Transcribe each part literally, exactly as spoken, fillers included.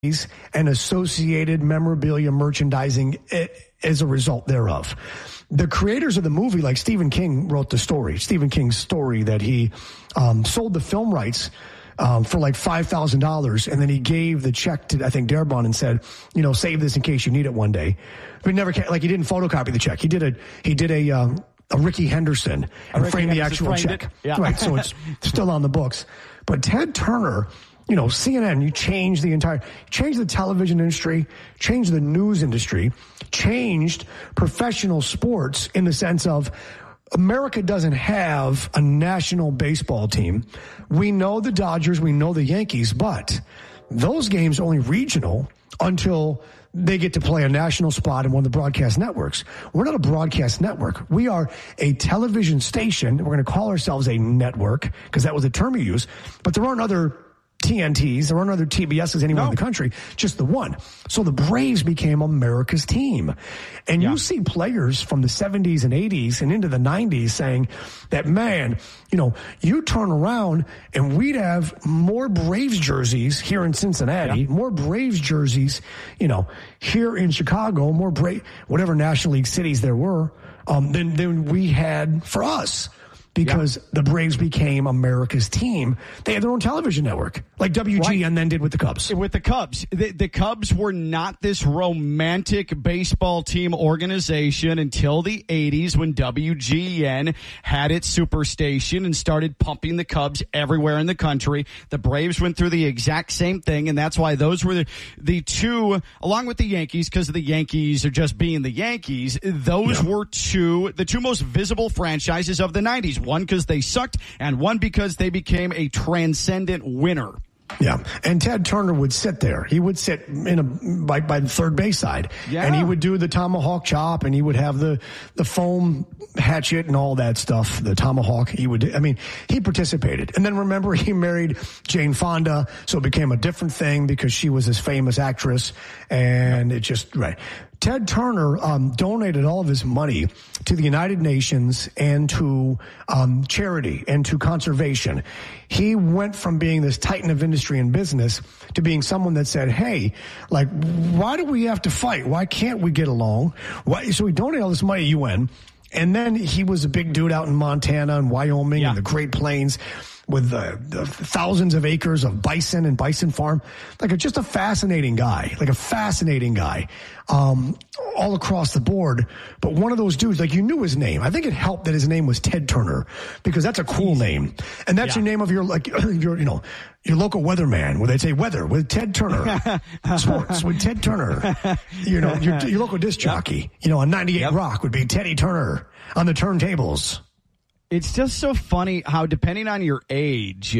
and associated memorabilia merchandising as a result thereof. The creators of the movie, like Stephen King wrote the story, Stephen King's story that he um, sold the film rights um, for like five thousand dollars, and then he gave the check to, I think, Darabont and said, you know, save this in case you need it one day. But never, like, he didn't photocopy the check. He did a, he did a, um, a Ricky Henderson and Ricky framed the Henderson actual framed check. Yeah. Right, so it's still on the books. But Ted Turner, you know, C N N, you changed the entire, changed the television industry, changed the news industry, changed professional sports in the sense of America doesn't have a national baseball team. We know the Dodgers, we know the Yankees, but those games are only regional until they get to play a national spot in one of the broadcast networks. We're not a broadcast network. We are a television station. We're going to call ourselves a network because that was the term we use, but there aren't other T N Ts. There aren't other T B Ss anywhere no. in the country, just the one. So the Braves became America's team. And yeah. you see players from the seventies and eighties and into the nineties saying that, man, you know, you turn around and we'd have more Braves jerseys here in Cincinnati, yeah. more Braves jerseys, you know, here in Chicago, more Brave, whatever National League cities there were, um, than, than we had for us. Because yeah. the Braves became America's team. They had their own television network, like W G N right. then did with the Cubs. With the Cubs. The, the Cubs were not this romantic baseball team organization until the eighties when W G N had its superstation and started pumping the Cubs everywhere in the country. The Braves went through the exact same thing, and that's why those were the, the two, along with the Yankees, because the Yankees are just being the Yankees, those yeah. were two, the two most visible franchises of the nineties. One because they sucked, and one because they became a transcendent winner. Yeah, and Ted Turner would sit there. He would sit in a by, by the third base side, yeah. and he would do the tomahawk chop, and he would have the the foam hatchet and all that stuff. The tomahawk. He would. I mean, he participated. And then remember, he married Jane Fonda, so it became a different thing because she was this famous actress, and it just right. Ted Turner um, donated all of his money to the United Nations and to um, charity and to conservation. He went from being this titan of industry and business to being someone that said, hey, like, why do we have to fight? Why can't we get along? Why? So he donated all this money to U N. And then he was a big dude out in Montana and Wyoming yeah. and the Great Plains with uh, the thousands of acres of bison and bison farm. Like a, just a fascinating guy, like a fascinating guy um, all across the board. But one of those dudes, like you knew his name. I think it helped that his name was Ted Turner because that's a cool name. And that's yeah. your name of your, like, your, you know, your local weatherman, where they'd say weather with Ted Turner, sports with Ted Turner, you know, your, your local disc jockey, yep. you know, on ninety-eight yep. Rock would be Teddy Turner on the turntables. It's just so funny how, depending on your age,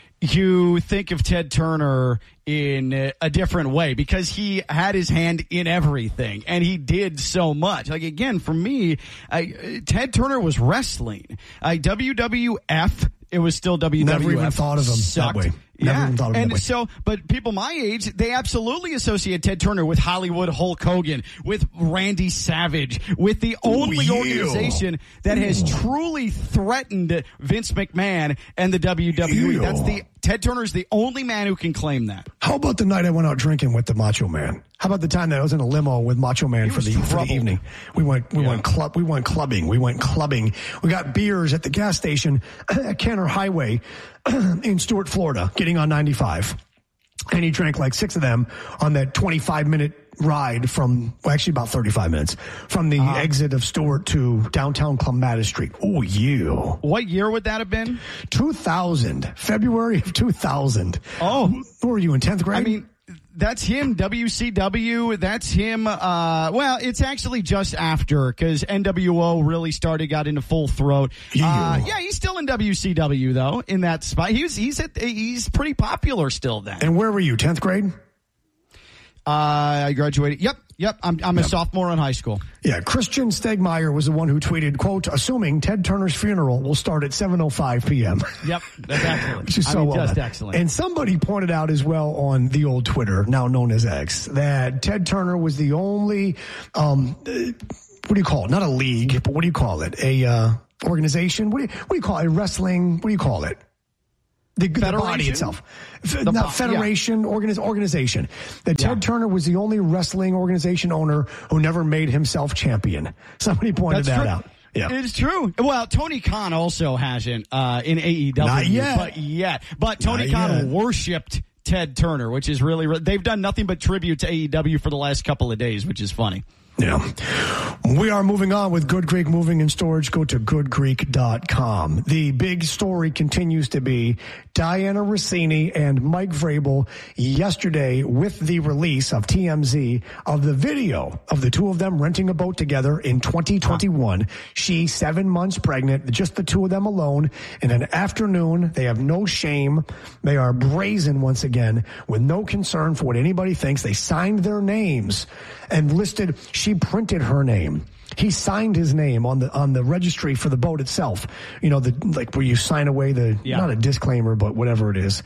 you think of Ted Turner in a different way because he had his hand in everything and he did so much. Like, again, for me, I, Ted Turner was wrestling. Uh, W W F, it was still W W F. Never even thought of him sucked. that way. Never yeah, even thought of him and that way. so, but people my age, they absolutely associate Ted Turner with Hollywood Hulk Hogan, with Randy Savage, with the only Ooh, yeah. organization that has truly threatened Vince McMahon and the W W E. Yeah. That's the Ted Turner is the only man who can claim that. How about the night I went out drinking with the Macho Man? How about the time that I was in a limo with Macho Man for the, for the evening? We went, we yeah. went club, we went clubbing. We went clubbing. We got beers at the gas station at Kenner Highway in Stuart, Florida, getting on ninety-five. And he drank like six of them on that twenty-five minute ride from, well, actually about thirty-five minutes from the uh, exit of Stuart to downtown Clematis Street. Oh, yeah. What year would that have been? two thousand. February of two thousand. Oh. Who were you, in tenth grade? I mean, that's him, W C W. That's him. Uh, well, it's actually just after because N W O really started, got into full throat. Uh, yeah, he's still in W C W though. In that spot, he's he's at, he's pretty popular still then. And where were you? tenth grade? Uh, I graduated. Yep. Yep. I'm, I'm yep. a sophomore in high school. Yeah. Christian Stegmeyer was the one who tweeted, quote, assuming Ted Turner's funeral will start at seven oh five p.m. Yep. That's excellent. Which is so I mean, well just done. excellent. And somebody pointed out as well on the old Twitter, now known as X, that Ted Turner was the only, um, what do you call it? Not a league, but what do you call it? A, uh, organization? What do you, what do you call it? A wrestling? What do you call it? The, the body itself. F- the not bo- federation, yeah. organiz- organization. That Ted yeah. Turner was the only wrestling organization owner who never made himself champion. Somebody pointed That's that true. out. Yeah. It's true. Well, Tony Khan also hasn't uh, in A E W. Not yet. But yet. But Tony Not Khan yet. worshipped Ted Turner, which is really, they've done nothing but tribute to A E W for the last couple of days, which is funny. Yeah. We are moving on with Good Creek Moving and Storage. Go to good creek dot com. The big story continues to be Diana Rossini and Mike Vrabel yesterday with the release of T M Z of the video of the two of them renting a boat together in twenty twenty-one. Huh. She, seven months pregnant, just the two of them alone in an afternoon. They have no shame. They are brazen once again with no concern for what anybody thinks. They signed their names and listed, she printed her name. He signed his name on the on the registry for the boat itself. You know, the like where you sign away the, yeah. not a disclaimer, but whatever it is.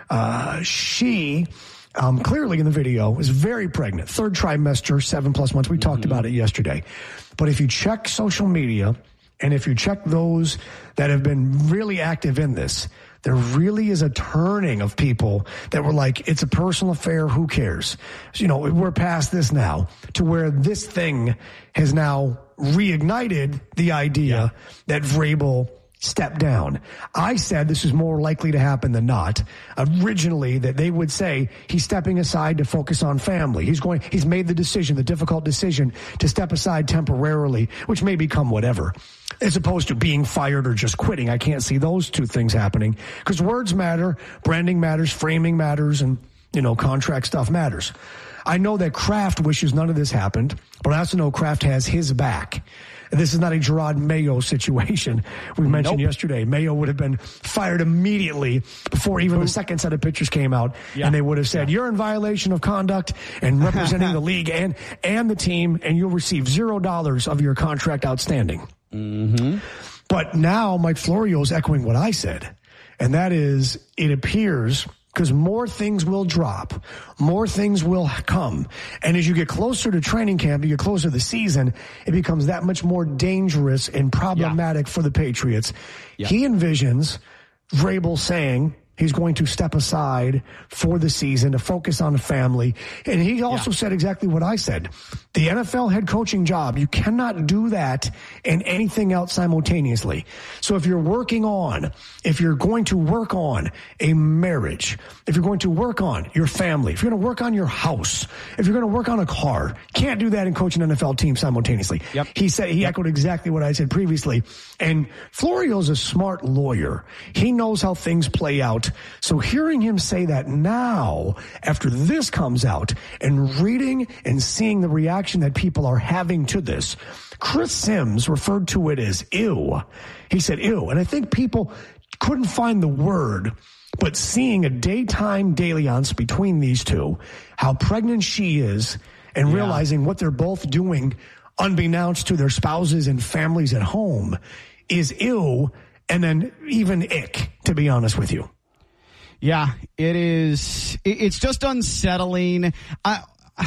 Uh, she, um, clearly in the video, is very pregnant. Third trimester, seven plus months. We mm-hmm. talked about it yesterday. But if you check social media, and if you check those that have been really active in this, there really is a turning of people that were like, it's a personal affair, who cares? You know, we're past this now, to where this thing has now reignited the idea yeah. that Vrabel stepped down. I said this is more likely to happen than not. Originally, that they would say he's stepping aside to focus on family. He's going, he's made the decision, the difficult decision to step aside temporarily, which may become whatever, as opposed to being fired or just quitting. I can't see those two things happening because words matter, branding matters, framing matters, and, you know, contract stuff matters. I know that Kraft wishes none of this happened, but I also know Kraft has his back. This is not a Gerard Mayo situation we mentioned nope. yesterday. Mayo would have been fired immediately before even the second set of pictures came out, yeah. and they would have said, yeah. you're in violation of conduct and representing the league and, and the team, and you'll receive zero dollars of your contract outstanding. Mm-hmm. But now Mike Florio is echoing what I said, and that is, it appears, because more things will drop, more things will come. And as you get closer to training camp, you get closer to the season, it becomes that much more dangerous and problematic yeah. for the Patriots. Yeah. He envisions Vrabel saying he's going to step aside for the season to focus on the family. And he also yeah. said exactly what I said. The N F L head coaching job, you cannot do that and anything else simultaneously. So if you're working on, if you're going to work on a marriage, if you're going to work on your family, if you're going to work on your house, if you're going to work on a car, can't do that and coach an N F L team simultaneously. Yep. He said, he yep. echoed exactly what I said previously. And Florio's a smart lawyer. He knows how things play out. So hearing him say that now, after this comes out, and reading and seeing the reaction that people are having to this, Chris Sims referred to it as ew. He said ew. And I think people couldn't find the word, but seeing a daytime dalliance between these two, how pregnant she is, and yeah. realizing what they're both doing unbeknownst to their spouses and families at home is ew, and then even ick, to be honest with you. Yeah, it is. It's just unsettling. I,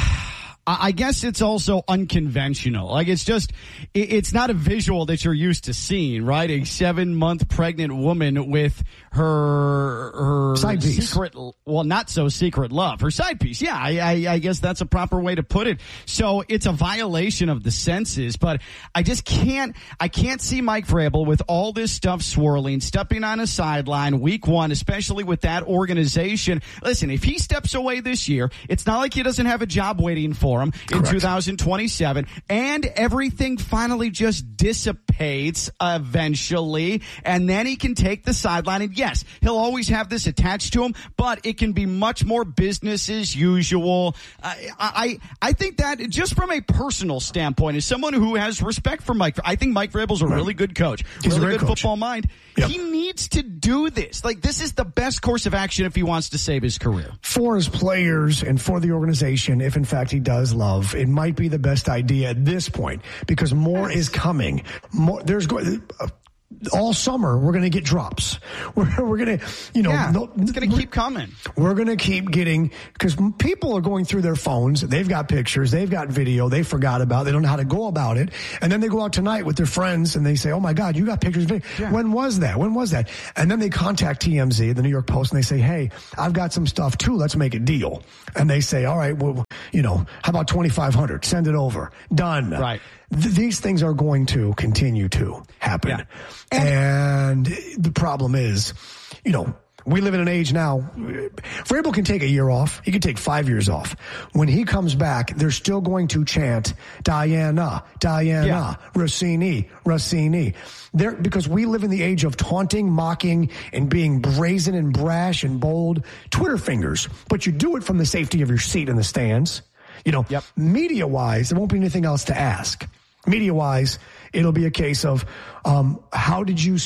I guess it's also unconventional. Like, it's just, it's not a visual that you're used to seeing, right? A seven-month pregnant woman with her her side piece. secret, well, not so secret love. Her side piece, yeah, I, I, I guess that's a proper way to put it. So it's a violation of the senses, but I just can't, I can't see Mike Vrabel with all this stuff swirling, stepping on a sideline week one, especially with that organization. Listen, if he steps away this year, it's not like he doesn't have a job waiting for him in Correct. two thousand twenty-seven, and everything finally just dissipates eventually, and then he can take the sideline, and yes, he'll always have this attached to him, but it can be much more business as usual. I, I, I think that just from a personal standpoint, as someone who has respect for Mike, I think Mike Vrabel's a really good coach, He's really a good coach. football mind. Yep. He needs to do this. Like, this is the best course of action if he wants to save his career. For his players and for the organization, if in fact he does love, it might be the best idea at this point because more is coming. More, there's going. Uh, all summer, we're going to get drops. We're, we're going to, you know, yeah, no, it's going to keep coming. We're going to keep getting, because people are going through their phones. They've got pictures. They've got video. They forgot about. They don't know how to go about it. And then they go out tonight with their friends and they say, oh my God, you got pictures. Yeah. When was that? When was that? And then they contact T M Z, the New York Post, and they say, hey, I've got some stuff too. Let's make a deal. And they say, all right, well, you know, how about twenty-five hundred? Send it over. Done. Right. Th- these things are going to continue to happen. Yeah. And, and the problem is, you know, we live in an age now, Vrabel can take a year off. He can take five years off. When he comes back, they're still going to chant, Diana, Diana, yeah. Rossini, Rossini. They're, because we live in the age of taunting, mocking, and being brazen and brash and bold. Twitter fingers. But you do it from the safety of your seat in the stands. You know, yep. Media-wise, there won't be anything else to ask. Media-wise, it'll be a case of um, how did you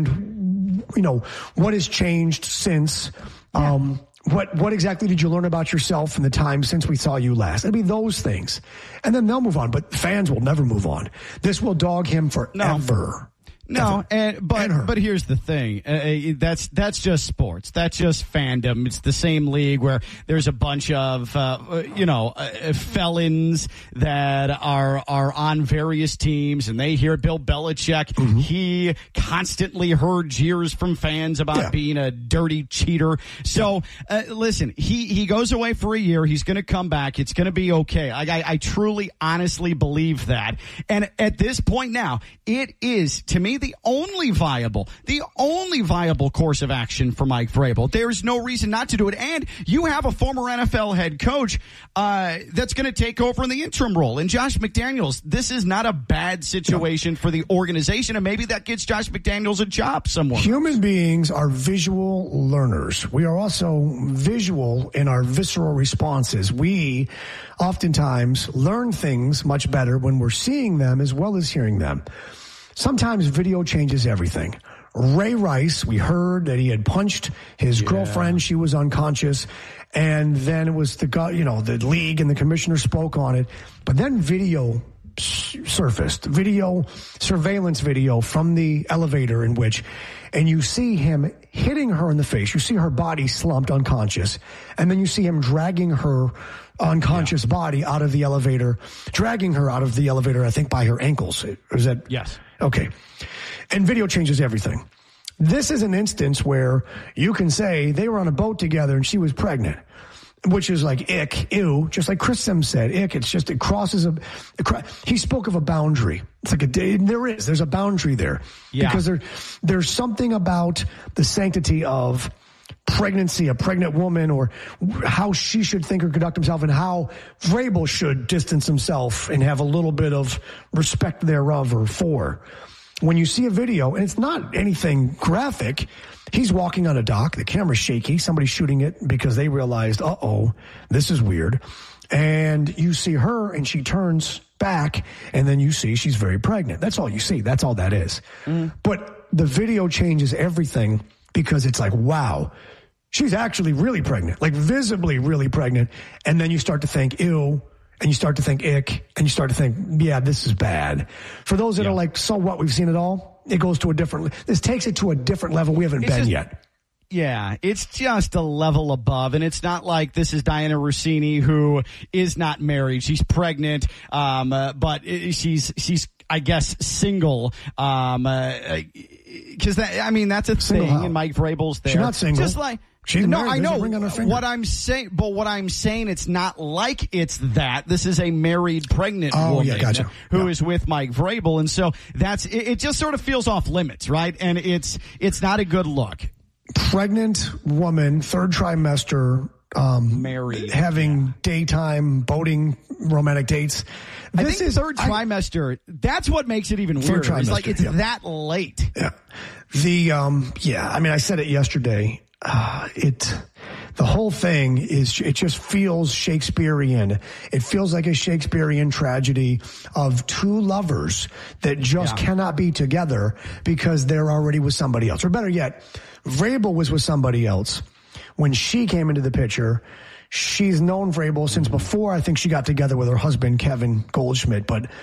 spend, you know, what has changed since, um, yeah. what what exactly did you learn about yourself in the time since we saw you last? It'll be those things. And then they'll move on, but fans will never move on. This will dog him forever. No. No, and but and but here's the thing. Uh, that's that's just sports. That's just fandom. It's the same league where there's a bunch of uh, you know uh, felons that are are on various teams, and they hear Bill Belichick. Mm-hmm. He constantly heard jeers from fans about yeah. being a dirty cheater. So uh, listen, he he goes away for a year. He's going to come back. It's going to be okay. I, I I truly, honestly believe that. And at this point now, it is to me the only viable, the only viable course of action for Mike Vrabel. There's no reason not to do it. And you have a former N F L head coach uh, that's going to take over in the interim role. And Josh McDaniels, this is not a bad situation for the organization. And maybe that gets Josh McDaniels a job somewhere. Human beings are visual learners. We are also visual in our visceral responses. We oftentimes learn things much better when we're seeing them as well as hearing them. Sometimes video changes everything. Ray Rice, we heard that he had punched his yeah. girlfriend. She was unconscious. And then it was the, you know, the league and the commissioner spoke on it. But then video surfaced, video, surveillance video from the elevator in which, and you see him hitting her in the face. You see her body slumped unconscious. And then you see him dragging her unconscious yeah. body out of the elevator, dragging her out of the elevator, I think by her ankles. Is that? Yes. Okay. And video changes everything. This is an instance where you can say they were on a boat together and she was pregnant, which is like, ick, ew, just like Chris Sims said, ick. It's just, it crosses a, it, he spoke of a boundary. It's like a, there is, there's a boundary there. Yeah. Because there, there's something about the sanctity of pregnancy, a pregnant woman, or how she should think or conduct himself, and how Vrabel should distance himself and have a little bit of respect thereof or for. When you see a video, and it's not anything graphic, he's walking on a dock, the camera's shaky, somebody's shooting it because they realized, uh-oh, this is weird. And you see her, and she turns back, and then you see she's very pregnant. That's all you see. That's all that is. Mm. But the video changes everything because it's like, wow, she's actually really pregnant, like visibly really pregnant. And then you start to think, ew, and you start to think ick, and you start to think, yeah, this is bad. For those that yeah. are like, so what, we've seen it all, it goes to a different, this takes it to a different level we haven't it's been just, yet. Yeah, it's just a level above, and it's not like this is Diana Rossini, who is not married. She's pregnant, um, uh, but she's, she's, I guess, single, um, uh, because that, I mean, that's a single thing, how? And Mike Vrabel's there. She's not single. Just like, She's no, married. I know ring on her finger. what I'm saying, but what I'm saying, it's not like it's that. This is a married, pregnant oh, woman yeah, gotcha. who yeah. is with Mike Vrabel, and so that's it, it. Just sort of feels off limits, right? And it's it's not a good look. Pregnant woman, third trimester, um, married, having yeah. daytime boating, romantic dates. This I think is third trimester. I, that's what makes it even weirder. Trimester, it's like it's yeah. that late. Yeah. The um. Yeah. I mean, I said it yesterday. Uh, it, the whole thing is, it just feels Shakespearean. It feels like a Shakespearean tragedy of two lovers that just yeah. cannot be together because they're already with somebody else. Or better yet, Vrabel was with somebody else. When she came into the picture, she's known Vrabel since before I think she got together with her husband, Kevin Goldschmidt. But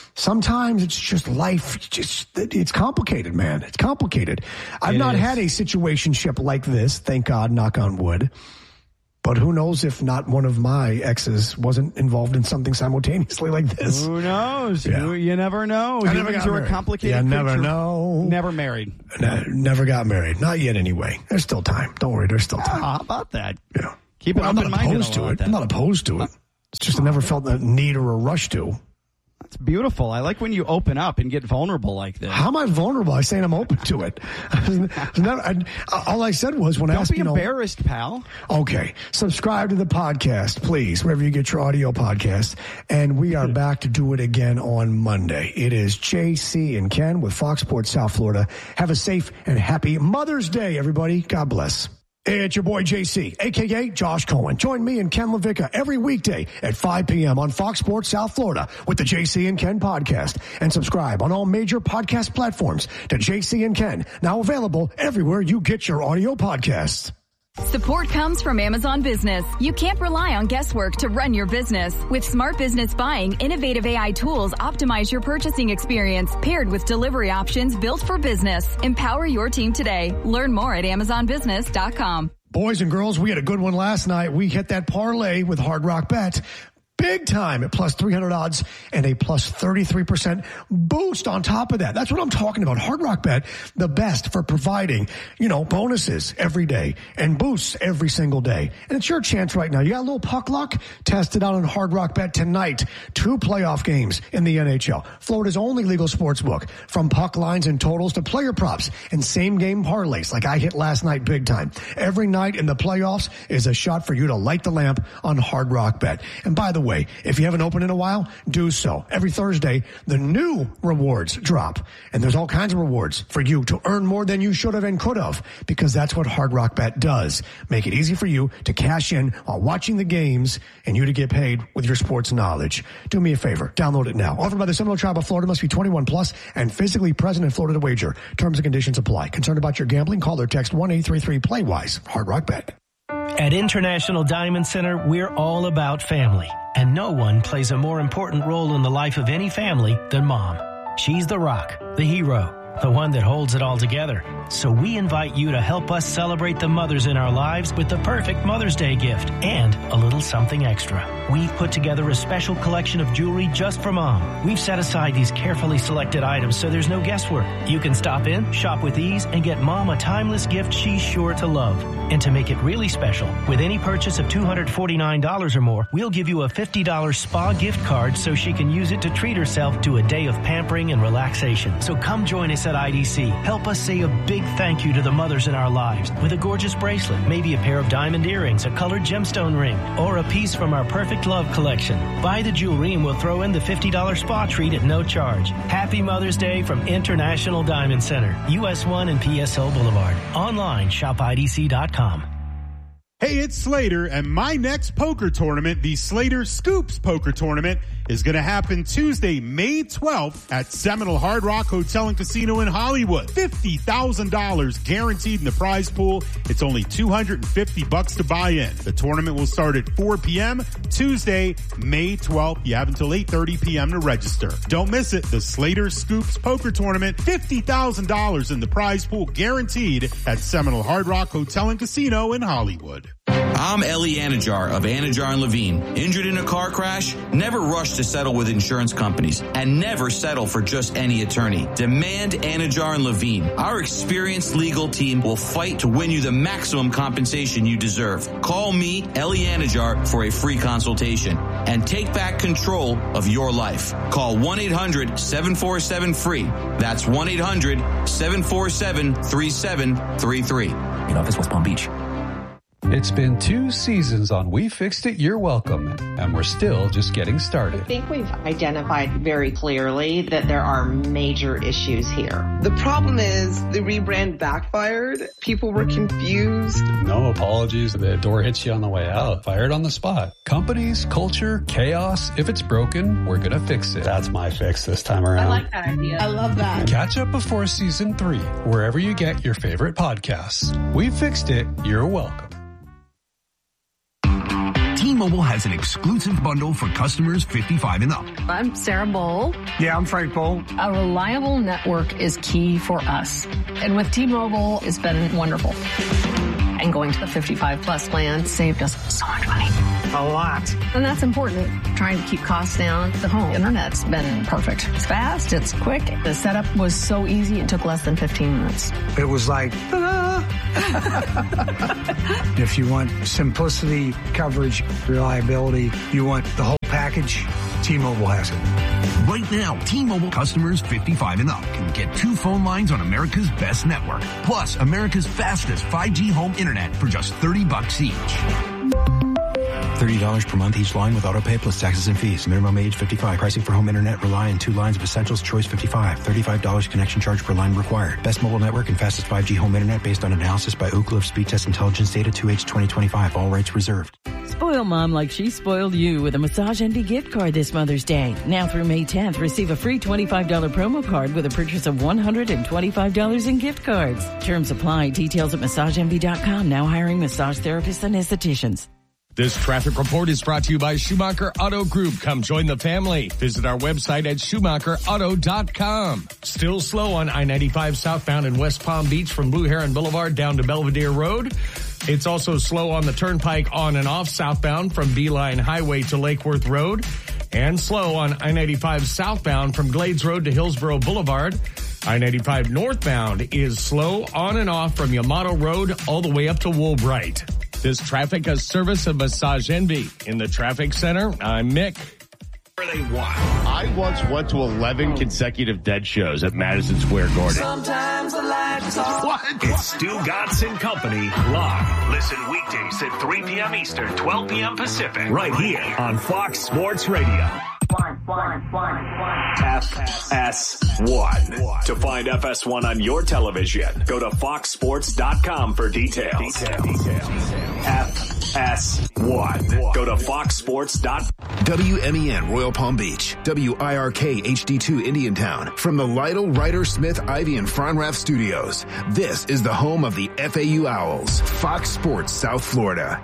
Sometimes it's just life. Just it's complicated, man. It's complicated. I've it not is. had a situationship like this, thank God, knock on wood. But who knows if not one of my exes wasn't involved in something simultaneously like this. Who knows? Yeah. Who, you never know. I never Humans got are a married. complicated Yeah, never creature. know. Never married. Ne- never got married. Not yet, anyway. There's still time. Don't worry, there's still time. Oh, how about that? Yeah. Keep it Well, I'm not open-minded opposed to about it. that. I'm not opposed to it. It's just I never felt the need or a rush to. That's beautiful. I like when you open up and get vulnerable like this. How am I vulnerable? I saying I'm open to it. Never, I, all I said was when I Don't asked, be you know, embarrassed, pal. okay, subscribe to the podcast, please, wherever you get your audio podcast. And we are back to do it again on Monday. It is J C and Ken with Fox Sports South Florida. Have a safe and happy Mother's Day, everybody. God bless. Hey, it's your boy J C, a k a. Josh Cohen. Join me and Ken LaVicka every weekday at five p.m. on Fox Sports South Florida with the J C and Ken podcast. And subscribe on all major podcast platforms to J C and Ken, now available everywhere you get your audio podcasts. Support comes from Amazon Business. You can't rely on guesswork to run your business. With Smart Business Buying, innovative A I tools optimize your purchasing experience, paired with delivery options built for business. Empower your team today. Learn more at amazon business dot com. Boys and girls, we had a good one last night. We hit that parlay with Hard Rock Bet. Big time at plus three hundred odds and a plus thirty-three percent boost on top of that. That's what I'm talking about. Hard Rock Bet, the best for providing, you know, bonuses every day and boosts every single day. And it's your chance right now. You got a little puck luck? Test it out on Hard Rock Bet tonight. Two playoff games in the N H L. Florida's only legal sports book. From puck lines and totals to player props and same game parlays like I hit last night big time. Every night in the playoffs is a shot for you to light the lamp on Hard Rock Bet. And by the way, Way. If you haven't opened in a while, do so. Every Thursday, the new rewards drop. And there's all kinds of rewards for you to earn more than you should have and could have, because that's what Hard Rock Bet does. Make it easy for you to cash in while watching the games and you to get paid with your sports knowledge. Do me a favor. Download it now. Offered by the Seminole Tribe of Florida. Must be twenty-one plus and physically present in Florida to wager. Terms and conditions apply. Concerned about your gambling? Call or text one eight three three play wise. Hard Rock Bet. At International Diamond Center, we're all about family. And no one plays a more important role in the life of any family than mom. She's the rock, the hero, the one that holds it all together. So we invite you to help us celebrate the mothers in our lives with the perfect Mother's Day gift and a little something extra. We've put together a special collection of jewelry just for mom. We've set aside these carefully selected items so there's no guesswork. You can stop in, shop with ease, and get mom a timeless gift she's sure to love. And to make it really special, with any purchase of two hundred forty-nine dollars or more, we'll give you a fifty dollars spa gift card so she can use it to treat herself to a day of pampering and relaxation. So come join us at I D C. Help us say a big thank you to the mothers in our lives with a gorgeous bracelet, maybe a pair of diamond earrings, a colored gemstone ring, or a piece from our Perfect Love collection. Buy the jewelry and we'll throw in the fifty dollars spa treat at no charge. Happy Mother's Day from International Diamond Center, U S one and P S O Boulevard. Online, shop I D C dot com. Hey, it's Slater, and my next poker tournament, the Slater Scoops Poker Tournament, is going to happen Tuesday, May twelfth at Seminole Hard Rock Hotel and Casino in Hollywood. fifty thousand dollars guaranteed in the prize pool. It's only two hundred fifty bucks to buy in. The tournament will start at four p.m. Tuesday, May twelfth. You have until eight thirty p.m. to register. Don't miss it. The Slater Scoops Poker Tournament, fifty thousand dollars in the prize pool guaranteed at Seminole Hard Rock Hotel and Casino in Hollywood. I'm Ellie Anajar of Anajar and Levine. Injured in a car crash? Never rush to settle with insurance companies, and never settle for just any attorney. Demand Anajar and Levine. Our experienced legal team will fight to win you the maximum compensation you deserve. Call me, Ellie Anajar, for a free consultation and take back control of your life. Call one eight hundred seven four seven free. That's one eight hundred seven four seven three seven three three. In office, West Palm Beach. It's been two seasons on We Fixed It, You're Welcome, and we're still just getting started. I think we've identified very clearly that there are major issues here. The problem is the rebrand backfired. People were confused. No apologies. The door hits you on the way out. Fired on the spot. Companies, culture, chaos. If it's broken, we're going to fix it. That's my fix this time around. I like that idea. I love that. Catch up before season three, wherever you get your favorite podcasts. We Fixed It, You're Welcome. T-Mobile has an exclusive bundle for customers fifty-five and up. I'm Sarah Bowl. Yeah, I'm Frank Bowl. A reliable network is key for us. And with T-Mobile, it's been wonderful. And going to the fifty-five plus plan saved us so much money. A lot. And that's important. Trying to keep costs down. The home internet's been perfect. It's fast. It's quick. The setup was so easy. It took less than fifteen minutes. It was like, ta-da! If you want simplicity, coverage, reliability, you want the whole package, T-Mobile has it. Right now, T-Mobile customers fifty-five and up can get two phone lines on America's best network, plus America's fastest five G home internet for just thirty bucks each. thirty dollars per month each line with autopay plus taxes and fees. Minimum age fifty-five. Pricing for home internet rely on two lines of Essentials Choice fifty-five. thirty-five dollars connection charge per line required. Best mobile network and fastest five G home internet based on analysis by Ookla of Speed Test Intelligence data two H twenty twenty-five. All rights reserved. Spoil mom like she spoiled you with a Massage Envy gift card this Mother's Day. Now through May tenth, receive a free twenty-five dollars promo card with a purchase of one hundred twenty-five dollars in gift cards. Terms apply. Details at massage envy dot com. Now hiring massage therapists and estheticians. This traffic report is brought to you by Schumacher Auto Group. Come join the family. Visit our website at schumacher auto dot com. Still slow on I ninety-five southbound in West Palm Beach from Blue Heron Boulevard down to Belvedere Road. It's also slow on the turnpike on and off southbound from Beeline Highway to Lake Worth Road. And slow on I ninety-five southbound from Glades Road to Hillsborough Boulevard. I ninety-five northbound is slow on and off from Yamato Road all the way up to Woolbright. This traffic is service of Massage Envy. In the traffic center, I'm Mick. They want. I once went to eleven consecutive Dead shows at Madison Square Garden. Sometimes the lights off. What? It's Stu Gatz and Company live. Listen weekdays at three p.m. Eastern, twelve p.m. Pacific, right here on Fox Sports Radio. One, one, one, one. F S one. To find F S one on your television, go to fox sports dot com for details. Details. Details. F S one. Go to fox sports dot com. W M E N Royal Palm Beach, W I R K H D two Indiantown. From the Lytle, Ryder, Smith, Ivy, and Fronrath studios, this is the home of the F A U Owls, Fox Sports South Florida.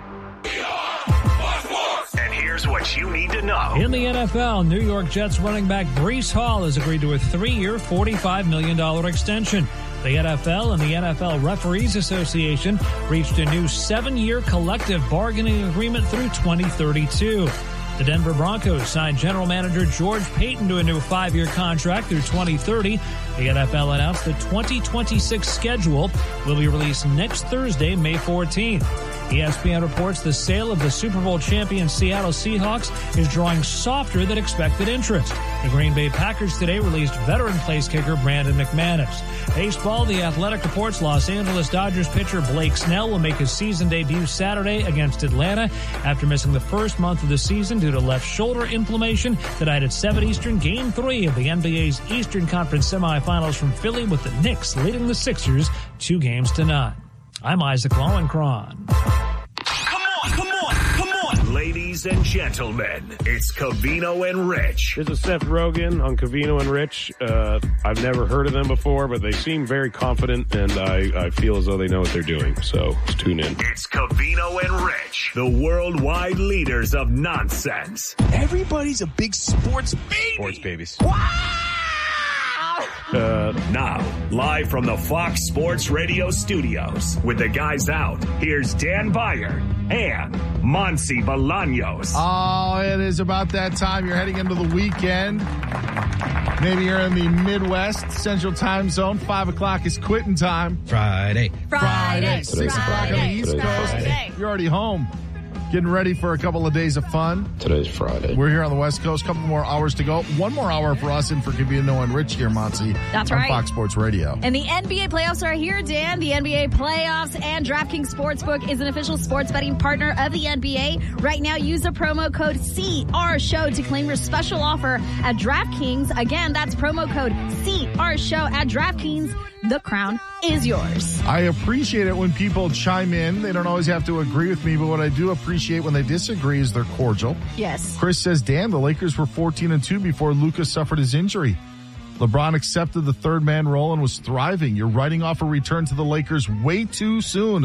And here's what you need to know. In the N F L, New York Jets running back Breece Hall has agreed to a three-year, forty-five million dollars extension. The N F L and the N F L Referees Association reached a new seven-year collective bargaining agreement through twenty thirty-two. The Denver Broncos signed general manager George Payton to a new five-year contract through twenty thirty. The N F L announced the twenty twenty-six schedule will be released next Thursday, May fourteenth. E S P N reports the sale of the Super Bowl champion Seattle Seahawks is drawing softer than expected interest. The Green Bay Packers today released veteran place kicker Brandon McManus. Baseball, The Athletic reports Los Angeles Dodgers pitcher Blake Snell will make his season debut Saturday against Atlanta after missing the first month of the season due to left shoulder inflammation. Tonight at seven Eastern, Game three of the N B A's Eastern Conference semifinals from Philly with the Knicks leading the Sixers two games to none. I'm Isaac Lowenkron. Come on, come on, come on. Ladies and gentlemen, it's Covino and Rich. This is Seth Rogen on Covino and Rich. Uh, I've never heard of them before, but they seem very confident, and I, I feel as though they know what they're doing. So let's tune in. It's Covino and Rich, the worldwide leaders of nonsense. Everybody's a big sports baby. Sports babies. Wow! Uh, now, live from the Fox Sports Radio studios, with the guys out, here's Dan Beyer and Monsi Bolaños. Oh, it is about that time. You're heading into the weekend. Maybe you're in the Midwest Central Time Zone. Five o'clock is quitting time. Friday. Friday. Six o'clock on the East Coast. Friday. You're already home. Getting ready for a couple of days of fun. Today's Friday. We're here on the West Coast. Couple more hours to go. One more hour for us and for Covino and Rich here, Monty. That's on right. Fox Sports Radio. And the N B A playoffs are here, Dan. The N B A playoffs and DraftKings Sportsbook is an official sports betting partner of the N B A. Right now, use the promo code C R Show to claim your special offer at DraftKings. Again, that's promo code C R Show at DraftKings. The crown is yours. I appreciate it when people chime in. They don't always have to agree with me, but what I do appreciate when they disagree is they're cordial. Yes. Chris says, damn, the Lakers were fourteen and two before Luka suffered his injury. LeBron accepted the third man role and was thriving. You're writing off a return to the Lakers way too soon.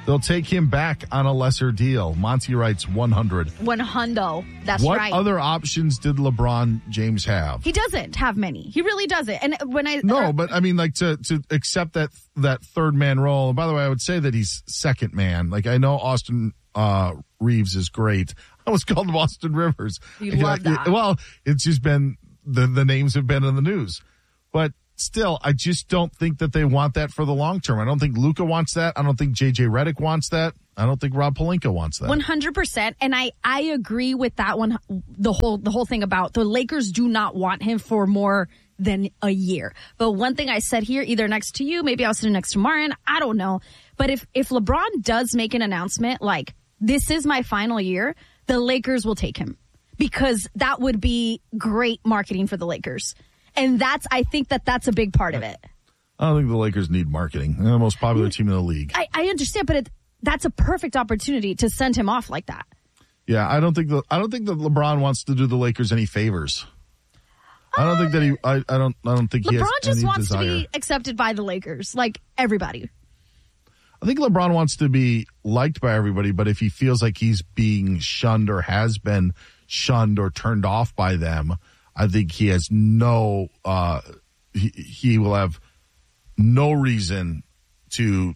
They'll take him back on a lesser deal. Monty writes one hundred. One hundo. That's what right. What other options did LeBron James have? He doesn't have many. He really doesn't. And when I no, uh, but I mean, like to to accept that that third man role. And by the way, I would say that he's second man. Like I know Austin uh, Reeves is great. I almost called him Austin Rivers. You love that. Well, it's just been the the names have been in the news, but. Still, I just don't think that they want that for the long term. I don't think Luka wants that. I don't think J J Redick wants that. I don't think Rob Pelinka wants that. one hundred percent. And I, I agree with that one. The whole, the whole thing about the Lakers do not want him for more than a year. But one thing I said here, either next to you, maybe I was sitting next to Marin, I don't know. But if, if LeBron does make an announcement like, this is my final year, the Lakers will take him because that would be great marketing for the Lakers. And that's, I think that that's a big part of it. I don't think the Lakers need marketing. They're the most popular team in the league. I, I understand, but it, that's a perfect opportunity to send him off like that. Yeah, I don't think the I don't think that LeBron wants to do the Lakers any favors. I don't think that he. I, I don't. I don't think LeBron he has just any wants desire. to be accepted by the Lakers, like everybody. I think LeBron wants to be liked by everybody, but if he feels like he's being shunned or has been shunned or turned off by them, I think he has no, uh, he, he will have no reason to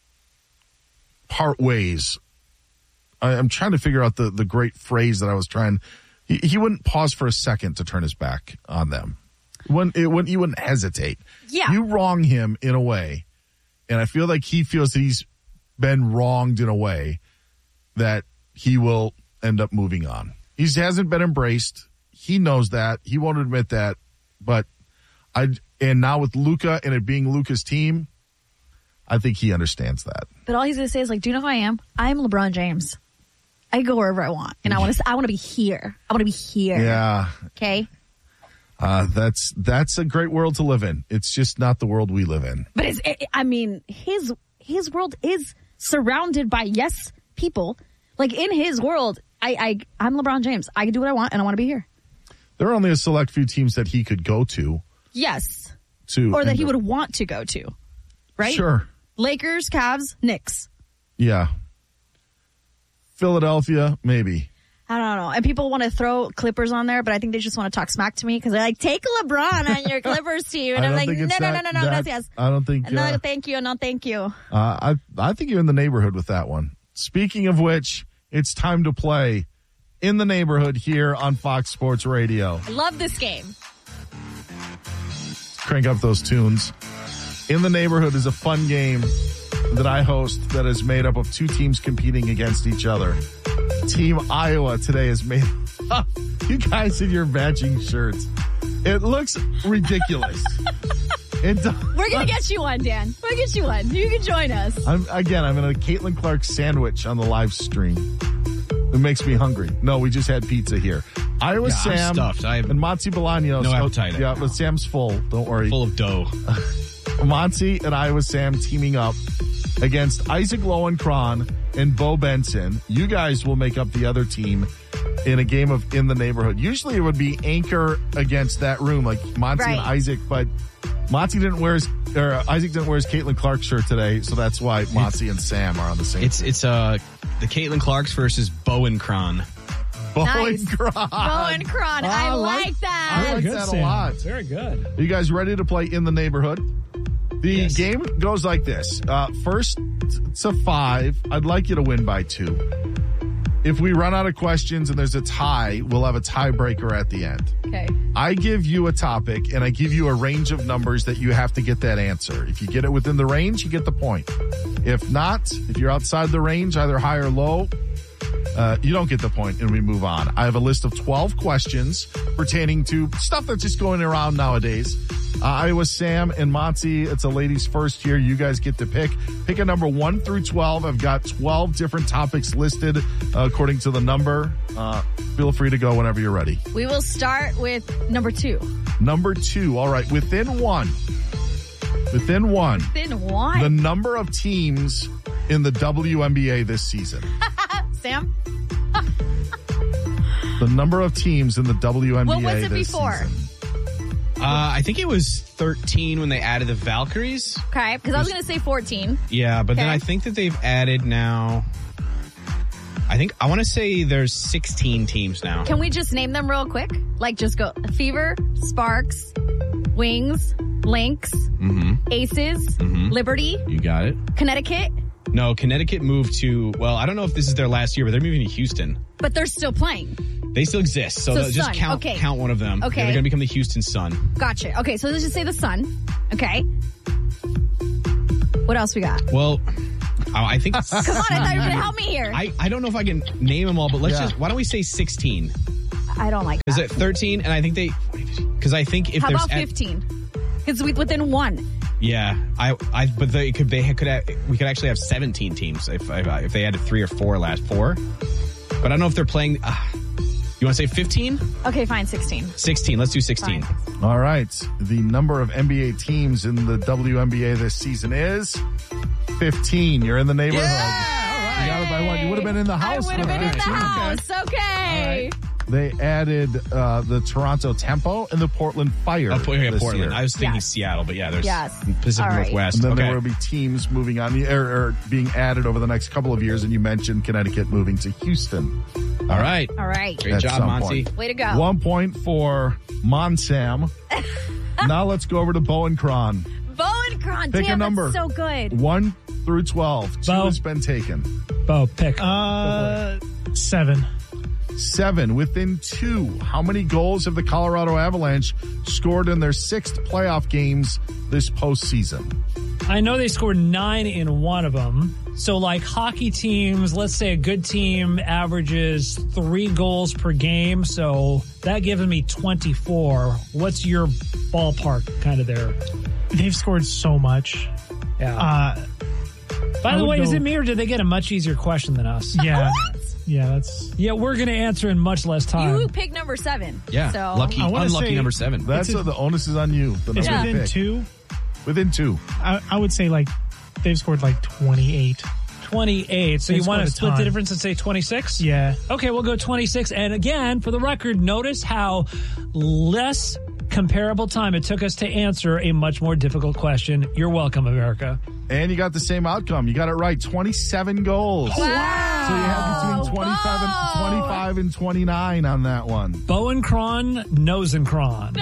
part ways. I, I'm trying to figure out the, the great phrase that I was trying. He, he wouldn't pause for a second to turn his back on them. When it wouldn't, he wouldn't hesitate. Yeah. You wrong him in a way, and I feel like he feels that he's been wronged in a way that he will end up moving on. He hasn't been embraced. He knows that. He won't admit that. But I and now with Luka and it being Luka's team, I think he understands that. But all he's going to say is like, do you know who I am? I'm LeBron James. I go wherever I want. And I want to I want to be here. I want to be here. Yeah. Okay? Uh, that's that's a great world to live in. It's just not the world we live in. But it's, it, I mean, his his world is surrounded by yes people. Like in his world, I, I I'm LeBron James. I can do what I want and I want to be here. There are only a select few teams that he could go to. Yes. To or that he would want to go to. Right? Sure. Lakers, Cavs, Knicks. Yeah. Philadelphia, maybe. I don't know. And people want to throw Clippers on there, but I think they just want to talk smack to me because they're like, take LeBron on your Clippers team. And I'm like, no, no, no, no, no, no, that, yes. I don't think. No, Uh, thank you. No, thank you. Uh, I I think you're in the neighborhood with that one. Speaking of which, it's time to play In the Neighborhood here on Fox Sports Radio. I love this game. Crank up those tunes. In the Neighborhood is a fun game that I host that is made up of two teams competing against each other. Team Iowa today is made up. You guys in your matching shirts. It looks ridiculous. It does. We're going to get you one, Dan. We're going to get you one. You can join us. I'm, again, I'm in a Caitlin Clark sandwich on the live stream. It makes me hungry. No, we just had pizza here. Iowa Yeah, Sam I'm stuffed. I have and Monty Bolaños. no appetite. Yeah, but Sam's full. Don't worry. Full of dough. Monty and Iowa Sam teaming up against Isaac Lowenkron and Bo Benson. You guys will make up the other team in a game of In the Neighborhood. Usually it would be Anchor against that room, like Monty Right. and Isaac, but Monty didn't wear his, or Isaac didn't wear his Caitlin Clark shirt today, so that's why Monty and Sam are on the same It's team. it's uh the Caitlin Clarks versus Bowen Cron. Nice. Bowenkron. Bowenkron. I, I like, like- that. I like Good, that a Sam. lot. Very good. Are you guys ready to play In the Neighborhood? The Yes. game goes like this. Uh, first to five, I'd like you to win by two. If we run out of questions and there's a tie, we'll have a tiebreaker at the end. Okay. I give you a topic and I give you a range of numbers that you have to get that answer. If you get it within the range, you get the point. If not, if you're outside the range, either high or low, uh, you don't get the point and we move on. I have a list of twelve questions pertaining to stuff that's just going around nowadays. Uh, Iowa Sam and Monty, it's a ladies first here. You guys get to pick. Pick a number one through twelve. I've got twelve different topics listed uh, according to the number. Uh, feel free to go whenever you're ready. We will start with number two. Number two. All right. Within one. Within one. Then one. The number of teams in the W N B A this season. Sam? The number of teams in the W N B A What was it this before? season. I think it was thirteen when they added the Valkyries. Okay, because I was going to say fourteen. Yeah, but then Okay. I think that they've added now. I think I want to say there's sixteen teams now. Can we just name them real quick? Like, just go Fever, Sparks, Wings, Lynx, Mm-hmm. Aces, Mhm. Liberty, You got it. Connecticut, No, Connecticut moved to. Well, I don't know if this is their last year, but they're moving to Houston. but they're still playing. They still exist, so, So they'll just Sun, count okay. count one of them. Okay. Yeah, they're going to become the Houston Sun. Gotcha. Okay, so let's just say the Sun. Okay. What else we got? Well, I I think. Come on, I thought you were going to help me here. I, I don't know if I can name them all, but let's Yeah. just. Why don't we say sixteen? I don't like Is that. it thirteen? And I think they. Because I think if How there's. about at- fifteen? Because we within one. Yeah, I, I, but they could, they could, have, we could actually have seventeen teams if, if they added three or four last four. But I don't know if they're playing. Uh, you want to say fifteen? Okay, fine, sixteen. sixteen. Let's do sixteen. All right. The number of N B A teams in the W N B A this season is fifteen. You're in the neighborhood. You got it by one. You would have been in the house. I would have with been in the fifteen. house. Okay. They added uh, the Toronto Tempo and the Portland Fire. Oh, yeah, this Portland. year. I was thinking Seattle, but yeah, there's Yes. Pacific All right. Northwest. And then okay. there will be teams moving on, or, or being added over the next couple of years. And you mentioned Connecticut moving to Houston. All right. All right. Great At job, some Monty. point. Way to go. One point for Monsam. Now let's go over to Bowen Cron. Bowen Cron. Pick a Damn, number. that's so good. One through twelve. Two Bo. has been taken. Bo, pick. Uh, seven. Seven. Within two. How many goals have the Colorado Avalanche scored in their sixth playoff games this postseason? I know they scored nine in one of them. So, like hockey teams, let's say a good team averages three goals per game. So that gives me twenty-four. What's your ballpark kind of there? They've scored so much. Yeah. Uh, By I the would way, is go- it me or did they get a much easier question than us? Yeah. Yeah, that's. Yeah, we're going to answer in much less time. You picked number seven. Yeah. So. Lucky, I wanna unlucky say- number seven. That's It's a- uh, the onus is on you. The It's number you within pick. two. Within two. I, I would say like they've scored like twenty-eight. twenty-eight. So They you want scored to a split the ton. difference and say twenty-six? Yeah. Okay, we'll go twenty-six. And again, for the record, notice how less comparable time it took us to answer a much more difficult question. You're welcome, America. And you got the same outcome. You got it right. twenty-seven goals. Wow. So you have between twenty-five and, twenty-five and twenty-nine on that one. Bowen Cron, Nosen Cron.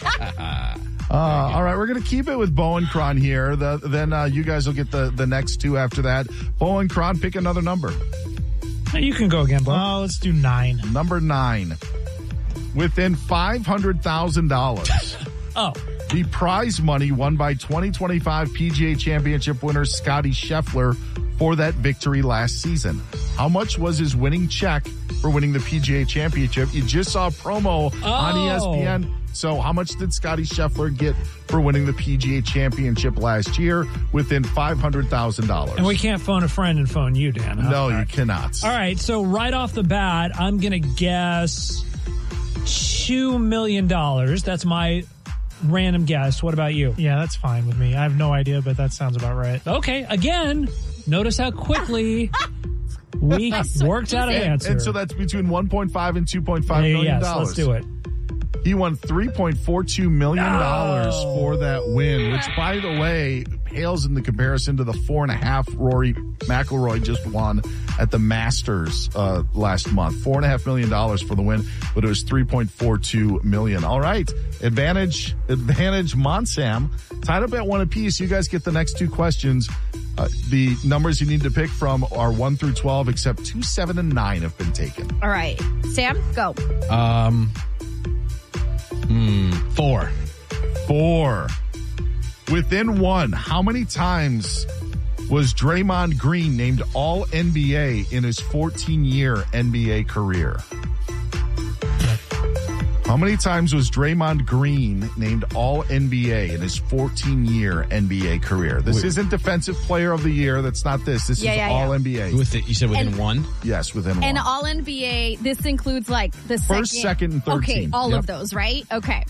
Uh, all right, we're going to keep it with Bowen Cron here. The, then uh, you guys will get the, the next two after that. Bowen Cron, pick another number. You can go again, Bo. Oh, let's do nine. Number nine. Within five hundred thousand dollars. Oh. The prize money won by twenty twenty-five P G A Championship winner Scotty Scheffler for that victory last season. How much was his winning check for winning the P G A Championship? You just saw a promo Oh. on E S P N. So how much did Scotty Scheffler get for winning the P G A Championship last year within five hundred thousand dollars? And we can't phone a friend and phone you, Dan. Huh? No, you cannot. All right, so right off the bat, I'm going to guess two million dollars. That's my random guess. What about you? Yeah, that's fine with me. I have no idea, but that sounds about right. Okay, again, notice how quickly we worked out an And, answer. and so that's between one point five and two point five Hey, million yes, dollars. let's do it. He won three point four two million dollars for that win, which, by the way, pales in the comparison to the four and a half Rory McIlroy just won at the Masters uh, last month. Four and a half million dollars for the win, but it was three point four two million. All right, advantage, advantage, Monsam tied up at one apiece. You guys get the next two questions. Uh, the numbers you need to pick from are one through twelve, except two, seven, and nine have been taken. All right. Sam, go. Um, hmm, four. Four. Within one, how many times was Draymond Green named All N B A in his fourteen-year N B A career? How many times was Draymond Green named All N B A in his fourteen-year N B A career? This Wait. isn't Defensive Player of the Year. That's not this. This Yeah, is yeah, All yeah. N B A. With the, you said within And- one? Yes, within And one. all N B A, this includes like the First, second. second, and third Okay, team. all Yep. of those, right? Okay.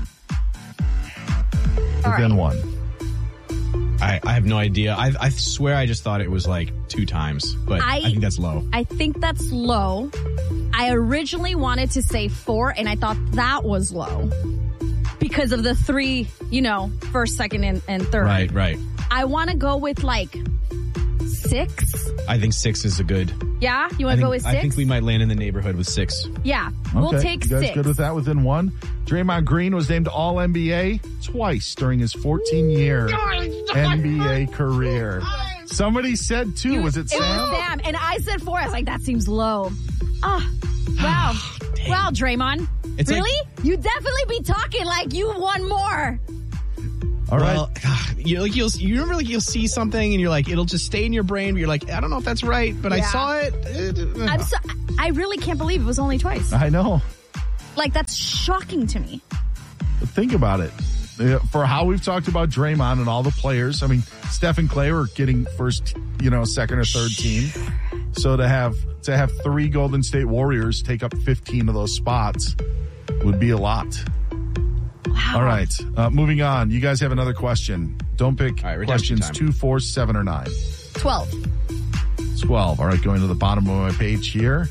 Within one. I, I have no idea. I, I swear I just thought it was like two times, but I, I- think that's low. I think that's low. I originally wanted to say four, and I thought that was low. because of the three, you know, first, second, and, and third. Right, right. I want to go with like six. I think six is a good. Yeah? You I want to think- go with six? I think we might land in the neighborhood with six. Yeah. We'll Okay, take you guys six. good with that within one? Draymond Green was named All N B A twice during his fourteen-year N B A career. Somebody said two. Was it It Sam? was Sam. And I said four. I was like, that seems low. Ah, wow. Wow, Draymond. It's really? like- you definitely be talking like you won more. All right. Well, you like you'll you remember like you'll see something and you're like it'll just stay in your brain. But you're like I don't know if that's right, but I Yeah. saw it. Uh, I'm so, I really can't believe it was only twice. I know. Like, that's shocking to me. But think about it. Uh, For how we've talked about Draymond and all the players, I mean, Steph and Clay were getting first, you know, second or third team. So to have to have three Golden State Warriors take up fifteen of those spots would be a lot. Wow. All right. Uh, moving on. You guys have another question. Don't pick All right, redemption questions time. two, four, seven, or nine. twelve. twelve. All right, going to the bottom of my page here.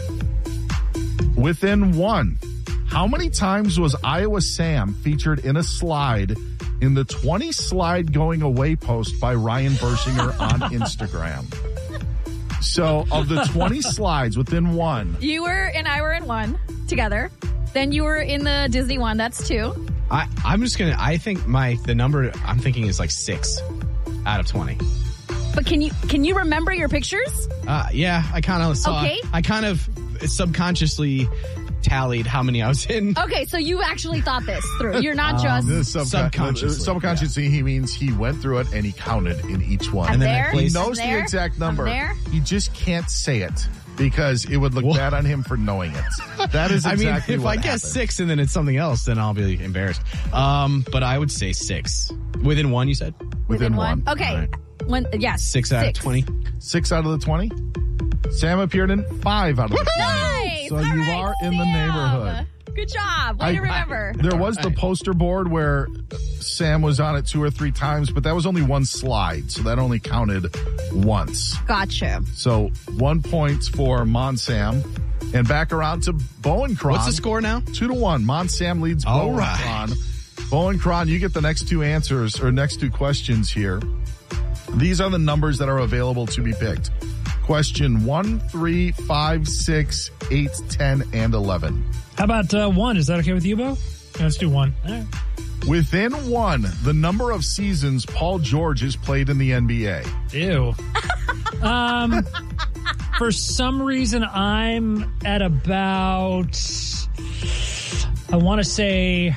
Within one, how many times was Iowa Sam featured in a slide in the twenty slide going away post by Ryan Bershinger on Instagram? So, of the twenty slides within one, You were and I were in one together. Then you were in the Disney one. That's two. I I'm just gonna. I think my the number I'm thinking is like six out of twenty. But can you can you remember your pictures? Uh, yeah, I kind of saw. Okay. I kind of subconsciously tallied how many I was in. Okay, so you actually thought this through. You're not Um, just this subcon- subconsciously, subconsciously, he means he went through it and he counted in each one. I'm and then I there. He placed- knows I'm the there. exact number. I'm there. He just can't say it because it would look What? bad on him for knowing it. That is I mean, exactly if what I guess happened. six and then it's something else, then I'll be embarrassed. Um, but I would say six within one. You said Within one. Okay. All right. When yes. six out of twenty. Six out of the twenty. Sam appeared in five out of the twenty. Nice. So All you right, are in the Sam. neighborhood. Good job. Way I- to remember. There was the poster board where Sam was on it two or three times, but that was only one slide, so that only counted once. Gotcha. So one point for Monsam. And back around to Bowen Cron. What's the score now? Two to one. Monsam leads All Bowen right. Cron. Bowen Cron, you get the next two answers or next two questions here. These are the numbers that are available to be picked. Question one, three, five, six, eight, ten, and eleven. How about uh, one? Is that okay with you, Bo? Yeah, let's do one. All right. Within one, the number of seasons Paul George has played in the N B A. Ew. um, for some reason, I'm at about, I want to say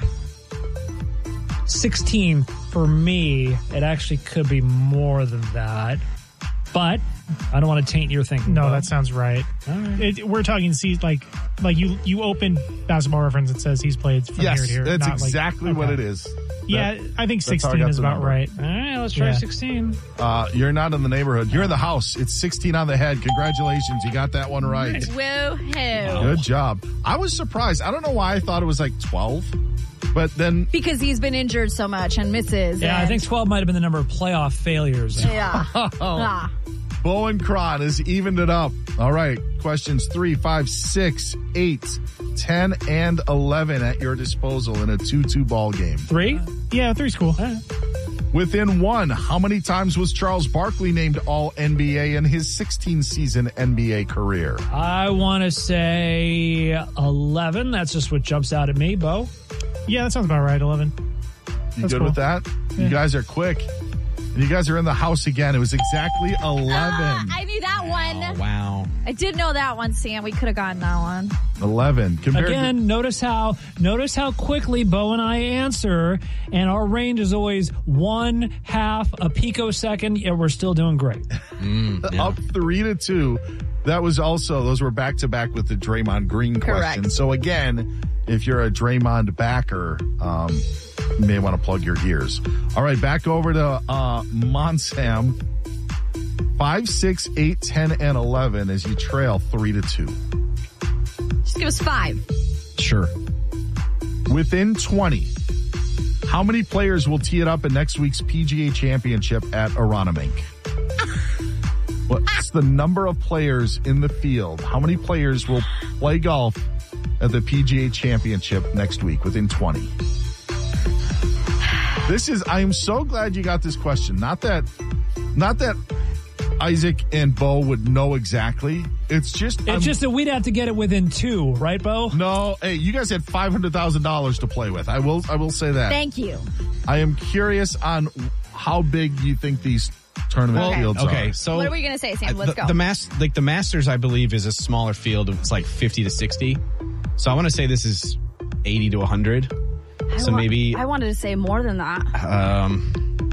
sixteen for me. It actually could be more than that, but I don't want to taint your thinking. No, Bo. that sounds right. It, we're talking see like like you you open Basketball Reference, it says he's played from Yes, here to here. that's not like- exactly what okay. it is. Yeah, That- I think that's how I sixteen got is the about number. right. All right, let's try Yeah. sixteen. Uh, you're not in the neighborhood. You're in the house. It's sixteen on the head. Congratulations. You got that one right. Woohoo. Good job. I was surprised. I don't know why I thought it was like twelve, but then Because he's been injured so much and misses. Yeah, I and- think twelve might have been the number of playoff failures. Yeah. Ah. Bowen Cron has evened it up. All right. Questions three, five, six, eight, ten, and eleven at your disposal in a two two ball game. Three? Yeah, three's cool. Within one, how many times was Charles Barkley named All N B A in his sixteen season N B A career? I want to say eleven. That's just what jumps out at me, Bo. Yeah, that sounds about right. Eleven. You That's good cool. with that? Yeah. You guys are quick. And you guys are in the house again. It was exactly eleven. Ah, I knew that one. Wow. I did know that one, Sam. We could have gotten that one. eleven. Compared Again, to, notice how notice how quickly Bo and I answer, and our range is always one half a picosecond. Yeah, we're still doing great. Mm, yeah. up three to two. That was also, those were back to back with the Draymond Green question. Correct. So again, if you're a Draymond backer, um, you may want to plug your ears. All right, back over to uh, Monsam. Five, six, eight, ten, and eleven as you trail three to two. Just give us five. Sure. Within twenty, how many players will tee it up in next week's P G A Championship at Aronimink? What's the number of players in the field? How many players will play golf at the P G A Championship next week within twenty? This is, I am so glad you got this question. Not that, not that Isaac and Bo would know exactly. It's just, It's I'm, just that we'd have to get it within two, right, Bo? no, hey, you guys had five hundred thousand dollars to play with. I will, I will say that. Thank you. I am curious on how big you think these tournament Okay. fields Okay, are. so What are we going to say, Sam? Let's the, go. The mas- like the Masters, I believe, is a smaller field. It's like fifty to sixty. So I want to say this is eighty to one hundred. I So wa- maybe, I wanted to say more than that. um,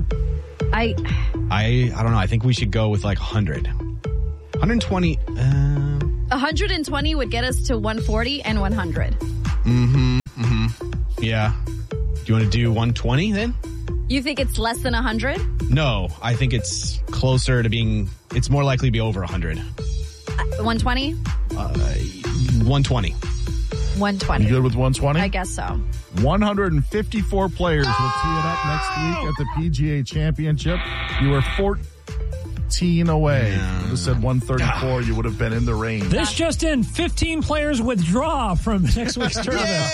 I I I don't know. I think we should go with like one hundred. one hundred twenty. Um, one hundred twenty would get us to one forty and one hundred. mm-hmm. Mm-hmm. Yeah. Do you want to do one twenty then? You think it's less than one hundred? No, I think it's closer to being. It's more likely to be over one hundred. one twenty? Uh, one twenty. one twenty. You good with one twenty? I guess so. one hundred fifty-four players will tee it up next week at the P G A Championship. You were fourteen away. You would have said one thirty-four. You would have been in the range. This just in, fifteen players withdraw from next week's tournament.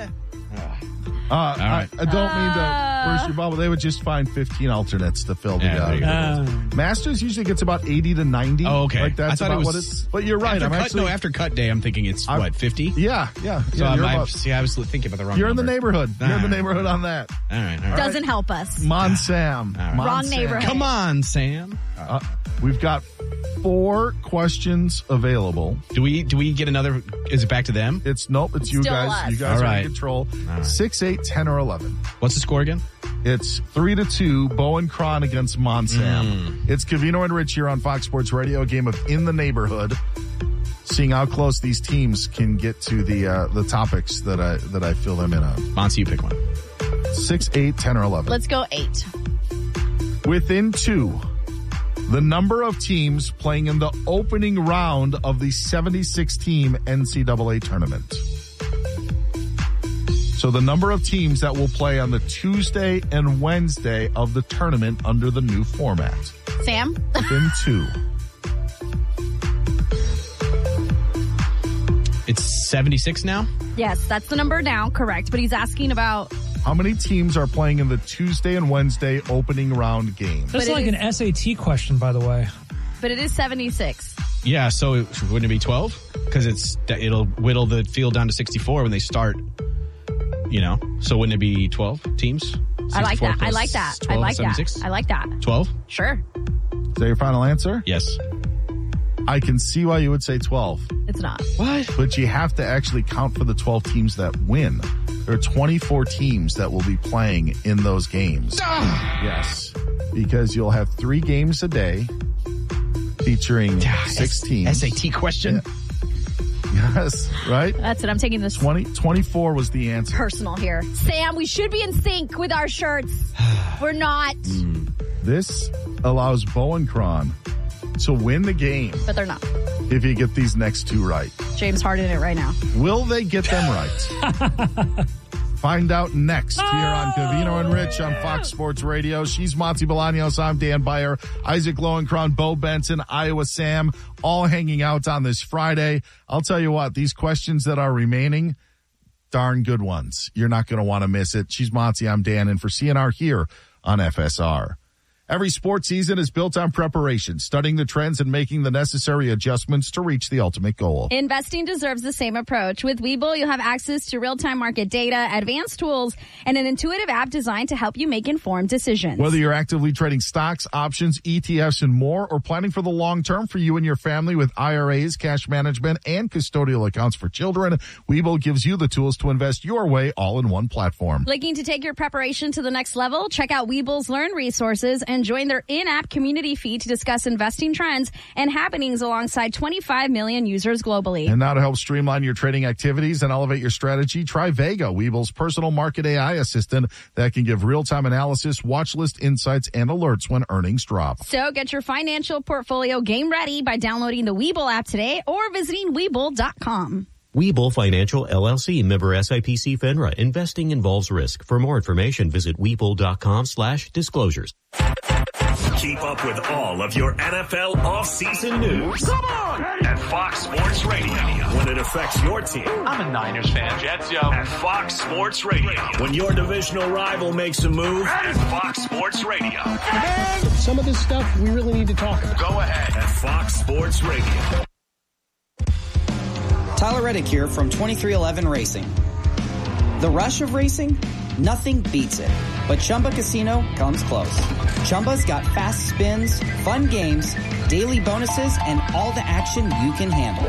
Uh, I, I don't mean to burst your bubble. They would just find fifteen alternates to fill the Yeah, there you go. uh, Masters usually gets about eighty to ninety. Oh, okay. Like that's I thought about it what was. it's. But you're right. After I'm cut, actually. no, after cut day, I'm thinking it's I'm- what fifty. Yeah, yeah. So yeah, I'm, you're I, about- see, I was thinking about the wrong. You're in the number. neighborhood. You're in the All right. neighborhood on that. All right, all right. Doesn't help us. Mon Sam. right. Mon Wrong Sam. neighborhood. Come on, Sam. Uh, we've got four questions available. Do we do we get another? Is it back to them? It's nope. It's you Still guys. us. You guys All are right. in control. right. Six, eight, ten, or eleven. What's the score again? It's three to two. Bo and Cron against Monsam. Mm. It's Covino and Rich here on Fox Sports Radio. A game of In the Neighborhood. Seeing how close these teams can get to the uh, the topics that I that I fill them in on. Monty, you pick one. Six, eight, ten, or eleven. Let's go eight. Within two, the number of teams playing in the opening round of the seventy-six team N C double A tournament. So the number of teams that will play on the Tuesday and Wednesday of the tournament under the new format. Sam? Within two. It's seventy-six now. Yes, that's the number now. Correct. But he's asking about. How many teams are playing in the Tuesday and Wednesday opening round games? That's But it like is- an S A T question, by the way. But it is seventy-six. Yeah. So it, wouldn't it be twelve? Because it's it'll whittle the field down to sixty-four when they start. You know. So wouldn't it be twelve teams? I like sixty-four that. I plus like that. I twelve, like that. seventy-six? I like that. twelve? Sure. Is that your final answer? Yes. I can see why you would say twelve. It's not. What? But you have to actually count for the twelve teams that win. There are twenty-four teams that will be playing in those games. Yes. Because you'll have three games a day featuring six teams. S A T question. Yes, right? That's it. I'm taking this twenty, twenty-four was the answer. personal here. Sam, we should be in sync with our shirts. We're not, This allows Bowen Cron to win the game but they're not. if you get these next two right. James Harden it right now. Will they get them right? Find out next here on Covino and Rich on Fox Sports Radio. She's Monty Bolaños. I'm Dan Beyer. Isaac Lowenkron, Bo Benson, Iowa Sam, all hanging out on this Friday. I'll tell you what, these questions that are remaining, darn good ones. You're not going to want to miss it. She's Monty. I'm Dan. And for C N R here on F S R. Every sports season is built on preparation, studying the trends and making the necessary adjustments to reach the ultimate goal. Investing deserves the same approach. With Webull, you'll have access to real-time market data, advanced tools, and an intuitive app designed to help you make informed decisions. Whether you're actively trading stocks, options, E T Fs, and more, or planning for the long term for you and your family with I R As, cash management, and custodial accounts for children, Webull gives you the tools to invest your way all in one platform. Looking to take your preparation to the next level? Check out Webull's Learn resources and join their in-app community feed to discuss investing trends and happenings alongside twenty-five million users globally. And now to help streamline your trading activities and elevate your strategy, try Vega, Webull's personal market A I assistant that can give real-time analysis, watch list insights, and alerts when earnings drop. So get your financial portfolio game ready by downloading the Webull app today or visiting Webull dot com. Webull Financial, L L C, member S I P C FINRA. Investing involves risk. For more information, visit Webull dot com slash disclosures. Keep up with all of your N F L offseason news. Come on! At Fox Sports Radio. When it affects your team. I'm a Niners fan. Jets, yo. At Fox Sports Radio. When your divisional rival makes a move. At Fox Sports Radio. And some of this stuff we really need to talk about. Go ahead. At Fox Sports Radio. Tyler Reddick here from twenty-three eleven Racing. The rush of racing? Nothing beats it. But Chumba Casino comes close. Chumba's got fast spins, fun games, daily bonuses, and all the action you can handle.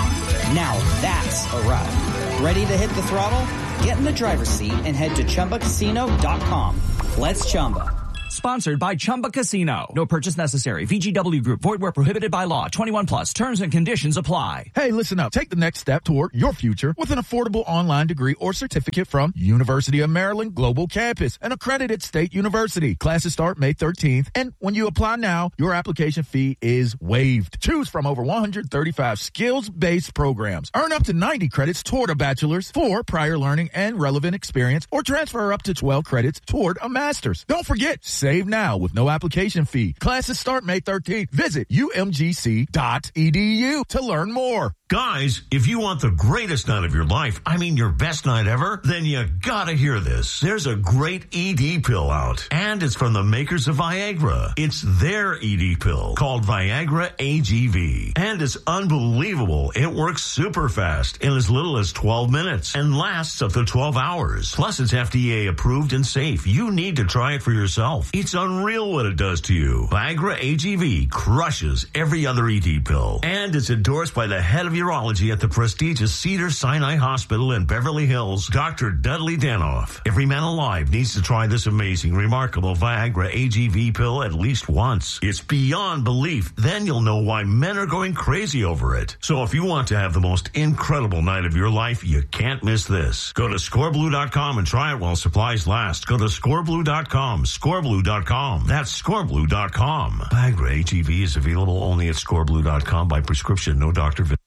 Now that's a ride. Ready to hit the throttle? Get in the driver's seat and head to Chumba Casino dot com. Let's Chumba. Sponsored by Chumba Casino. No purchase necessary. V G W Group. Void where prohibited by law. twenty-one plus. Terms and conditions apply. Hey, listen up. Take the next step toward your future with an affordable online degree or certificate from University of Maryland Global Campus, an accredited state university. Classes start May thirteenth, and when you apply now, your application fee is waived. Choose from over one hundred thirty-five skills-based programs. Earn up to ninety credits toward a bachelor's for prior learning and relevant experience, or transfer up to twelve credits toward a master's. Don't forget, save now with no application fee. Classes start May thirteenth. Visit U M G C dot E D U to learn more. Guys, if you want the greatest night of your life, I mean your best night ever, then you gotta hear this. There's a great E D pill out, and it's from the makers of Viagra. It's their E D pill called Viagra A G V, and it's unbelievable. It works super fast in as little as twelve minutes and lasts up to twelve hours. Plus, it's F D A approved and safe. You need to try it for yourself. It's unreal what it does to you. Viagra A G V crushes every other E D pill, and it's endorsed by the head of your urology at the prestigious Cedars-Sinai Hospital in Beverly Hills, Doctor Dudley Danoff. Every man alive needs to try this amazing, remarkable Viagra A G V pill at least once. It's beyond belief. Then you'll know why men are going crazy over it. So if you want to have the most incredible night of your life, you can't miss this. Go to score blue dot com and try it while supplies last. Go to score blue dot com, score blue dot com. That's score blue dot com. Viagra A G V is available only at score blue dot com by prescription, no doctor visit.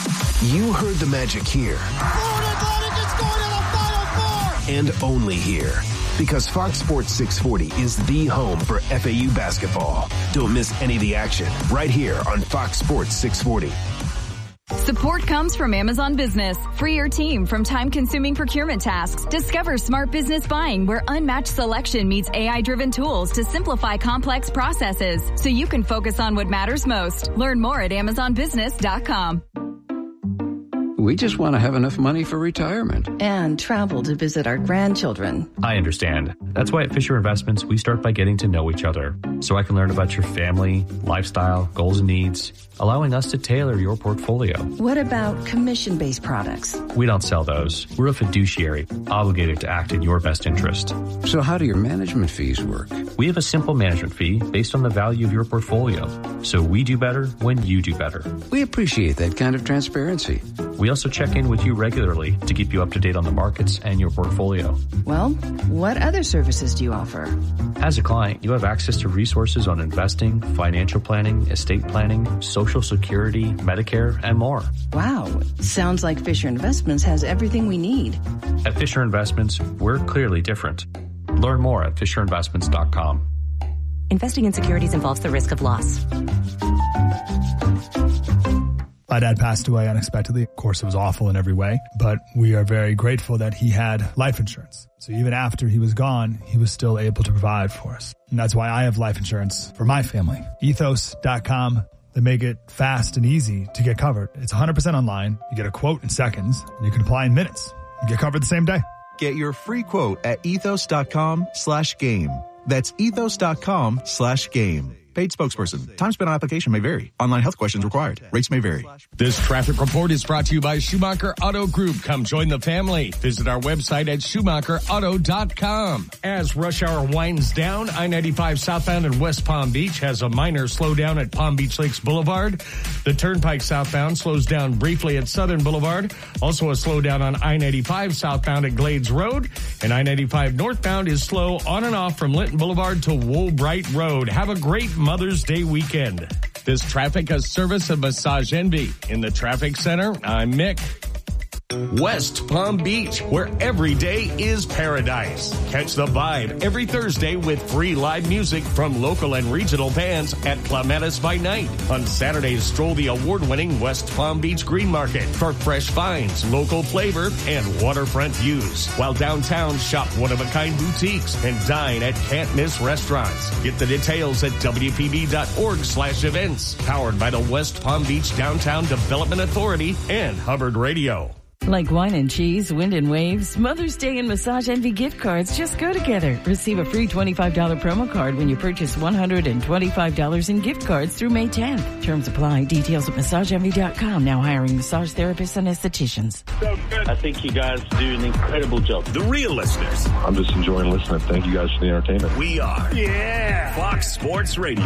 You heard the magic here. And only here. Because Fox Sports six forty is the home for F A U basketball. Don't miss any of the action right here on Fox Sports six forty. Support comes from Amazon Business. Free your team from time-consuming procurement tasks. Discover smart business buying where unmatched selection meets A I-driven tools to simplify complex processes so you can focus on what matters most. Learn more at amazon business dot com. We just want to have enough money for retirement. And travel to visit our grandchildren. I understand. That's why at Fisher Investments, we start by getting to know each other. So I can learn about your family, lifestyle, goals and needs, allowing us to tailor your portfolio. What about commission-based products? We don't sell those. We're a fiduciary, obligated to act in your best interest. So how do your management fees work? We have a simple management fee based on the value of your portfolio. So we do better when you do better. We appreciate that kind of transparency. We also check in with you regularly to keep you up to date on the markets and your portfolio. Well, what other services do you offer? As a client, you have access to resources on investing, financial planning, estate planning, Social Security, Medicare, and more. Wow. Sounds like Fisher Investments has everything we need. At Fisher Investments, we're clearly different. Learn more at fisher investments dot com. Investing in securities involves the risk of loss. My dad passed away unexpectedly. Of course, it was awful in every way, but we are very grateful that he had life insurance. So even after he was gone, he was still able to provide for us. And that's why I have life insurance for my family. ethos dot com. They make it fast and easy to get covered. It's one hundred percent online. You get a quote in seconds, and you can apply in minutes. You get covered the same day. Get your free quote at ethos dot com slash game. That's ethos dot com slash game. Paid spokesperson. Time spent on application may vary. Online health questions required. Rates may vary. This traffic report is brought to you by Schumacher Auto Group. Come join the family. Visit our website at schumacher auto dot com. As rush hour winds down, I ninety-five southbound in West Palm Beach has a minor slowdown at Palm Beach Lakes Boulevard. The Turnpike southbound slows down briefly at Southern Boulevard. Also a slowdown on I ninety-five southbound at Glades Road. And I ninety-five northbound is slow on and off from Linton Boulevard to Woolbright Road. Have a great Mother's Day weekend. This traffic is service of Massage Envy. In the traffic center, I'm Mick. West Palm Beach, where every day is paradise. Catch the vibe every Thursday with free live music from local and regional bands at Clematis by Night. On Saturdays, stroll the award-winning West Palm Beach Green Market for fresh finds, local flavor, and waterfront views. While downtown, shop one-of-a-kind boutiques and dine at can't-miss restaurants. Get the details at W P B dot org slash events. Powered by the West Palm Beach Downtown Development Authority and Hubbard Radio. Like wine and cheese, wind and waves, Mother's Day and Massage Envy gift cards just go together. Receive a free twenty-five dollars promo card when you purchase one hundred twenty-five dollars in gift cards through May tenth. Terms apply. Details at massage envy dot com. Now hiring massage therapists and estheticians. So good. I think you guys do an incredible job. The real listeners. I'm just enjoying listening. Thank you guys for the entertainment. We are. Yeah. Fox Sports Radio.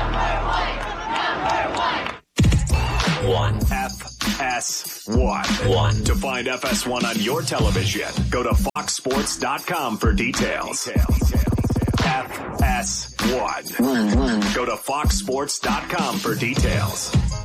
One. F S one. One. To find F S one on your television, go to fox sports dot com for details. F S one. One, one. Go to fox sports dot com for details.